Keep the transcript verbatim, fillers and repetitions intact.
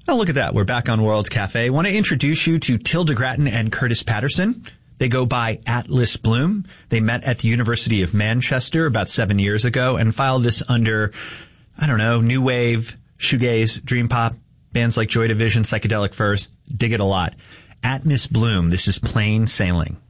Oh, look at that. We're back on World Cafe. I want to introduce you to Tilda Gratton and Curtis Patterson. They go by Atlas Bloom. They met at the University of Manchester about seven years ago and filed this under, I don't know, new wave, shoegaze, dream pop, bands like Joy Division, Psychedelic Furs. Dig it a lot. Atlas Bloom. This is Plain Sailing.